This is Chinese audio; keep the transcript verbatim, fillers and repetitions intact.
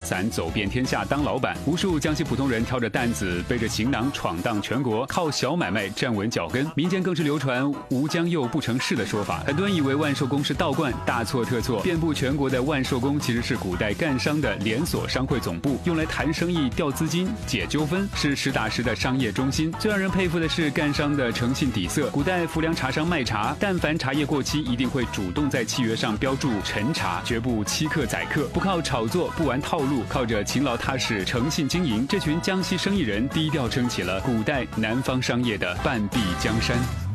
伞走遍天下当老板，无数江西普通人挑着担子，背着行囊闯荡全国，靠小买卖站稳脚跟。民间更是流传无江右不成事的说法，很多人以为万寿宫是道观，大错特错。遍布全国的万寿宫其实是古代干商的连锁商会总部，用来谈生意、调资金、解纠纷，是实打实的商业中心。最让人佩服的是干商的诚信底色。古代浮梁茶商卖茶，但凡茶叶过期，一定会主动在契约上标注陈茶，绝不欺客宰客，不靠炒作，不玩套路，靠着勤劳踏实、诚信经营，这群江西生意人低调撑起了古代南方商业的半壁江山。